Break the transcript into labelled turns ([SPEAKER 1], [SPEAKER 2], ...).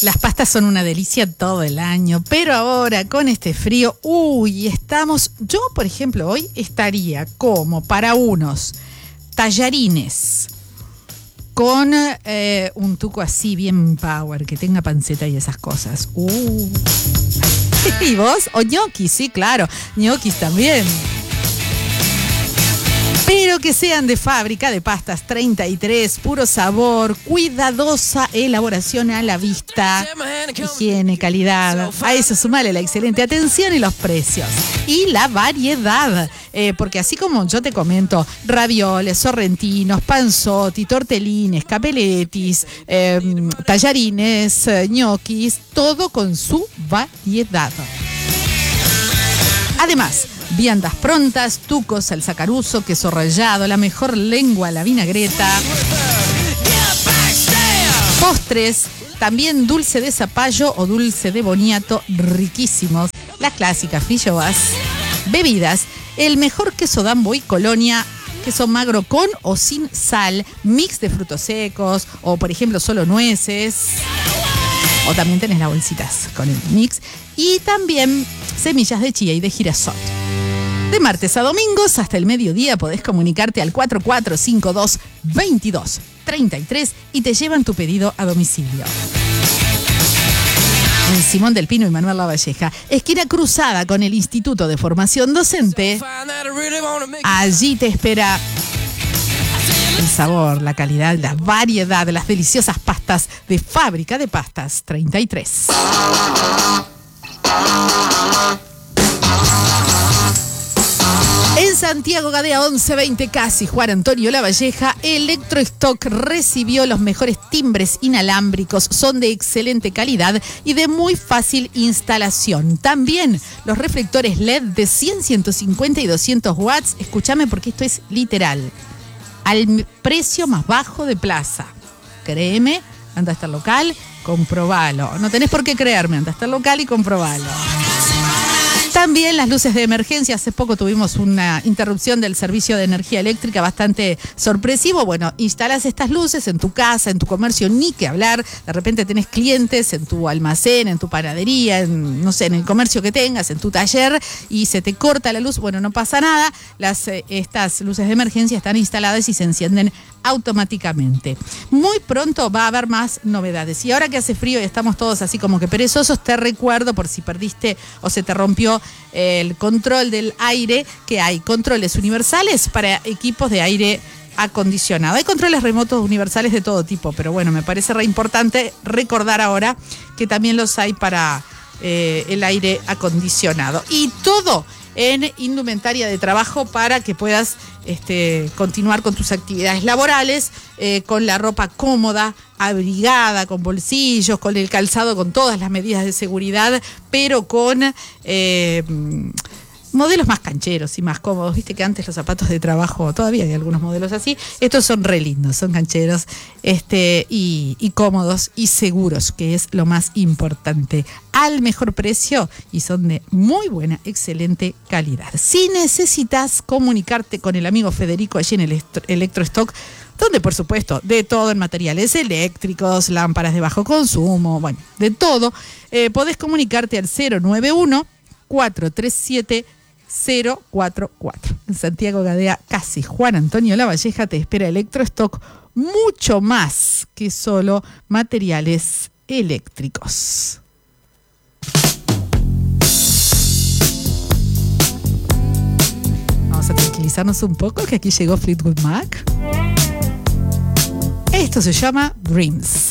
[SPEAKER 1] Las pastas son una delicia todo el año, pero ahora con este frío, yo por ejemplo hoy estaría como para unos tallarines con un tuco así bien power, que tenga panceta y esas cosas. ¿Y vos? O ñoquis, sí, claro, ñoquis también. Pero que sean de fábrica de pastas 33, puro sabor, cuidadosa elaboración a la vista, higiene, calidad. A eso sumale la excelente atención y los precios. Y la variedad, porque así como yo te comento, ravioles, sorrentinos, panzotti, tortellines, capelletis, tallarines, ñoquis, todo con su variedad. Además, viandas prontas, tucos, salsa caruso, queso rallado, la mejor lengua a la vinagreta, postres, también dulce de zapallo o dulce de boniato, riquísimos, las clásicas fillobas, bebidas, el mejor queso Dambo y Colonia, queso magro con o sin sal, mix de frutos secos o por ejemplo solo nueces, o también tenés las bolsitas con el mix, y también semillas de chía y de girasol. De martes a domingos hasta el mediodía podés comunicarte al 4452-2233 y te llevan tu pedido a domicilio. En Simón del Pino y Manuel Lavalleja, esquina cruzada con el Instituto de Formación Docente. Allí te espera el sabor, la calidad, la variedad de las deliciosas pastas de Fábrica de Pastas 33. En Santiago Gadea 1120 Casi Juan Antonio Lavalleja, Electrostock recibió los mejores timbres inalámbricos, son de excelente calidad y de muy fácil instalación. También los reflectores LED de 100, 150 y 200 watts, escúchame porque esto es literal, al precio más bajo de plaza. Créeme, anda hasta el local, comprobalo. No tenés por qué creerme, anda hasta el local y comprobalo. También las luces de emergencia. Hace poco tuvimos una interrupción del servicio de energía eléctrica bastante sorpresivo. Bueno, instalás estas luces en tu casa, en tu comercio, ni que hablar. De repente tenés clientes en tu almacén, en tu panadería, en el comercio que tengas, en tu taller, y se te corta la luz. Bueno, no pasa nada. Estas luces de emergencia están instaladas y se encienden automáticamente. Muy pronto va a haber más novedades. Y ahora que hace frío y estamos todos así como que perezosos, te recuerdo, por si perdiste o se te rompió el control del aire, que hay controles universales para equipos de aire acondicionado. Hay controles remotos universales de todo tipo, pero bueno, me parece re importante recordar ahora que también los hay para el aire acondicionado. Y todo en indumentaria de trabajo para que puedas continuar con tus actividades laborales, con la ropa cómoda, abrigada, con bolsillos, con el calzado, con todas las medidas de seguridad, pero con modelos más cancheros y más cómodos. Viste que antes los zapatos de trabajo, todavía hay algunos modelos así, estos son re lindos, son cancheros y cómodos y seguros, que es lo más importante, al mejor precio, y son de muy buena, excelente calidad. Si necesitas comunicarte con el amigo Federico allí en el Electrostock, donde por supuesto de todo en materiales eléctricos, lámparas de bajo consumo, bueno, de todo, podés comunicarte al 091-437-044. En Santiago Gadea, Casi Juan Antonio Lavalleja, te espera Electrostock, mucho más que solo materiales eléctricos. Vamos a tranquilizarnos un poco, que aquí llegó Fleetwood Mac. Esto se llama Dreams.